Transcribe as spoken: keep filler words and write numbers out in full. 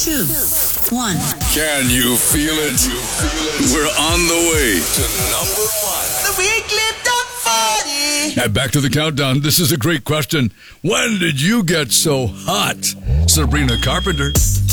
two, one. Can you feel it? We're on the way to number one. The weekly top forty. And back to the countdown. This is a great question. When did you get so hot? Sabrina Carpenter.